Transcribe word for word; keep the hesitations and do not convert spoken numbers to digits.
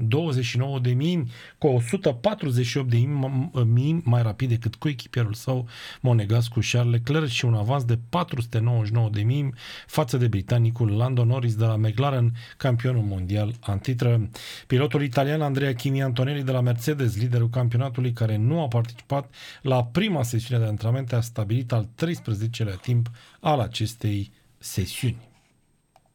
douăzeci și nouă de mii, cu o sută patruzeci și opt de mii mai rapid decât coechipierul său monegascu Charles Leclerc și un avans de patru sute nouăzeci și nouă de mii față de britanicul Lando Norris de la McLaren, campionul mondial antitră. Pilotul italian Andrea Chini Antonelli de la Mercedes, liderul campionatului care nu a participat la prima sesiune de antrenamente, a stabilit al treisprezecelea timp al acestei sesiuni.